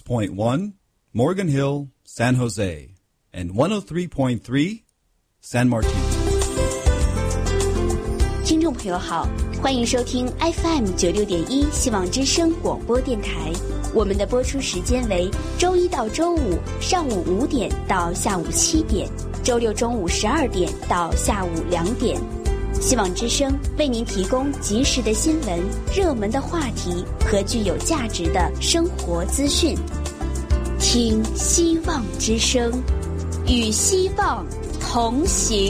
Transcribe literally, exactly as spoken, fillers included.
point one, Morgan Hill, San Jose, and one oh three point three, San Martin. 听众朋友好，欢迎收听 F M 九六点一希望之声广播电台。我们的播出时间为周一到周五上午五点到下午七点，周六中午十二点到下午两点。希望之声为您提供及时的新闻、热门的话题和具有价值的生活资讯。听希望之声，与希望同行。